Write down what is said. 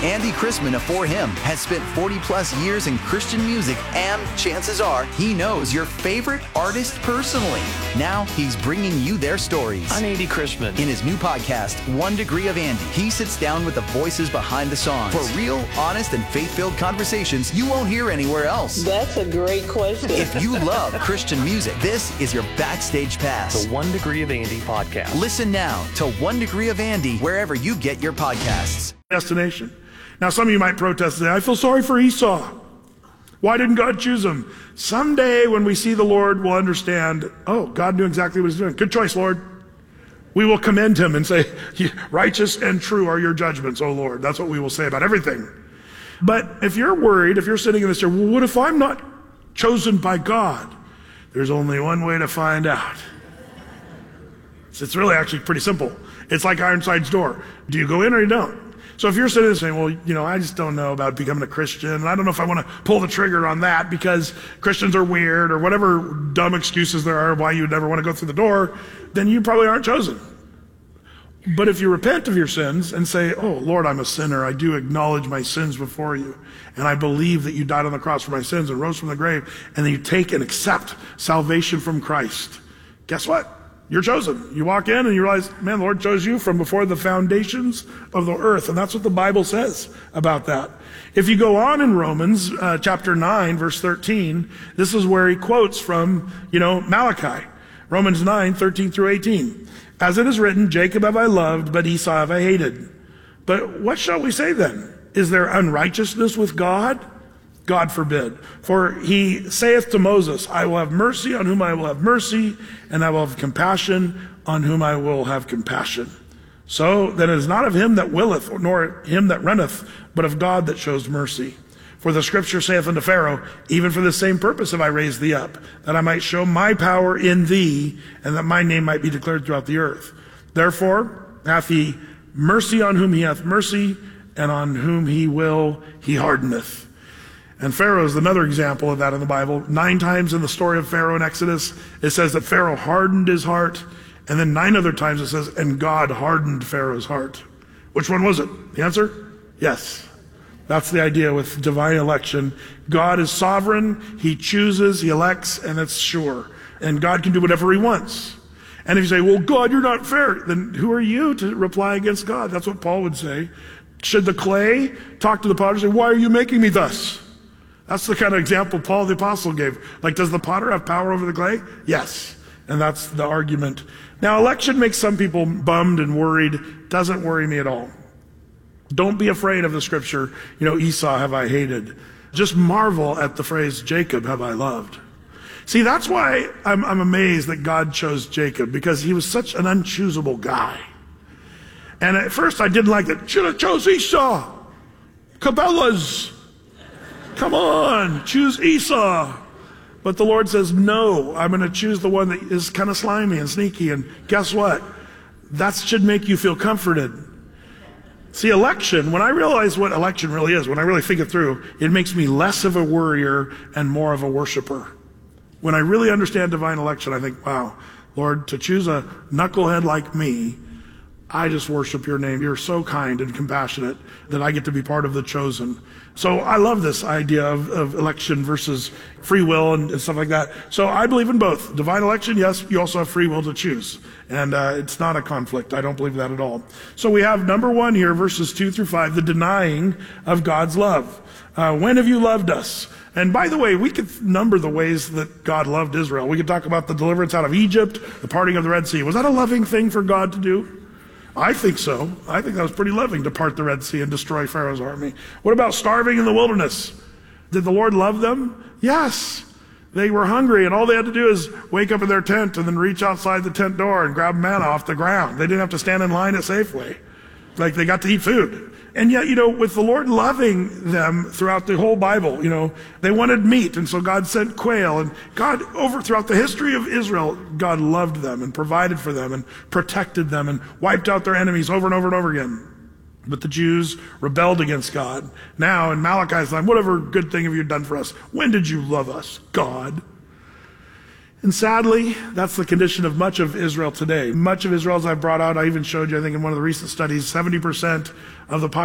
Andy Chrisman of For Him has spent 40 plus years in Christian music, and chances are he knows your favorite artist personally. Now he's bringing you their stories. I'm Andy Chrisman. In his new podcast, 1 Degree of Andy, he sits down with the voices behind the songs for real, honest, and faith-filled conversations you won't hear anywhere else. That's a great question. If you love Christian music, this is your backstage pass. The 1 Degree of Andy podcast. Listen now to 1 Degree of Andy wherever you get your podcasts. Destination. Now, some of you might protest and say, I feel sorry for Esau. Why didn't God choose him? Someday when we see the Lord, we'll understand, oh, God knew exactly what he's doing. Good choice, Lord. We will commend him and say, righteous and true are your judgments, oh Lord. That's what we will say about everything. But if you're worried, if you're sitting in this chair, well, what if I'm not chosen by God? There's only one way to find out. It's really actually pretty simple. It's like Ironside's door. Do you go in or you don't? So if you're sitting there saying, well, I just don't know about becoming a Christian, and I don't know if I want to pull the trigger on that because Christians are weird or whatever dumb excuses there are why you'd never want to go through the door, then you probably aren't chosen. But if you repent of your sins and say, oh, Lord, I'm a sinner. I do acknowledge my sins before you. And I believe that you died on the cross for my sins and rose from the grave. And then you take and accept salvation from Christ. Guess what? You're chosen. You walk in and you realize, man, the Lord chose you from before the foundations of the earth. And that's what the Bible says about that. If you go on in Romans chapter 9, verse 13, this is where he quotes from, Malachi. Romans 9, 13 through 18. As it is written, Jacob have I loved, but Esau have I hated. But what shall we say then? Is there unrighteousness with God? God forbid. For he saith to Moses, I will have mercy on whom I will have mercy, and I will have compassion on whom I will have compassion. So then it is not of him that willeth, nor him that runneth, but of God that shows mercy. For the scripture saith unto Pharaoh, even for the same purpose have I raised thee up, that I might show my power in thee, and that my name might be declared throughout the earth. Therefore hath he mercy on whom he hath mercy, and on whom he will he hardeneth. And Pharaoh is another example of that in the Bible. 9 times in the story of Pharaoh in Exodus, it says that Pharaoh hardened his heart. And then 9 other times it says, and God hardened Pharaoh's heart. Which one was it? The answer? Yes. That's the idea with divine election. God is sovereign. He chooses, he elects, and it's sure. And God can do whatever he wants. And if you say, well, God, you're not fair, then who are you to reply against God? That's what Paul would say. Should the clay talk to the potter and say, why are you making me thus? That's the kind of example Paul the Apostle gave. Like, does the potter have power over the clay? Yes. And that's the argument. Now, election makes some people bummed and worried. Doesn't worry me at all. Don't be afraid of the scripture, Esau have I hated. Just marvel at the phrase, Jacob have I loved. See, that's why I'm amazed that God chose Jacob, because he was such an unchoosable guy. And at first I didn't like that. Should have chose Esau. Cabela's. Come on, choose Esau. But the Lord says, no, I'm going to choose the one that is kind of slimy and sneaky. And guess what? That should make you feel comforted. See, election, when I realize what election really is, when I really think it through, it makes me less of a worrier and more of a worshiper. When I really understand divine election, I think, wow, Lord, to choose a knucklehead like me, I just worship your name. You're so kind and compassionate that I get to be part of the chosen. So I love this idea of election versus free will and stuff like that. So I believe in both. Divine election, yes, you also have free will to choose. And it's not a conflict. I don't believe that at all. So we have number 1 here, verses 2 through 5, the denying of God's love. When have you loved us? And by the way, we could number the ways that God loved Israel. We could talk about the deliverance out of Egypt, the parting of the Red Sea. Was that a loving thing for God to do? I think so. I think that was pretty loving to part the Red Sea and destroy Pharaoh's army. What about starving in the wilderness? Did the Lord love them? Yes. They were hungry, and all they had to do is wake up in their tent and then reach outside the tent door and grab manna off the ground. They didn't have to stand in line at Safeway. Like, they got to eat food. And yet, with the Lord loving them throughout the whole Bible, they wanted meat, and so God sent quail. And God, throughout the history of Israel, God loved them and provided for them and protected them and wiped out their enemies over and over and over again. But the Jews rebelled against God. Now, in Malachi's time, whatever good thing have you done for us? When did you love us, God? And sadly, that's the condition of much of Israel today. Much of Israel, as I've brought out, I even showed you, I think in one of the recent studies, 70% of the population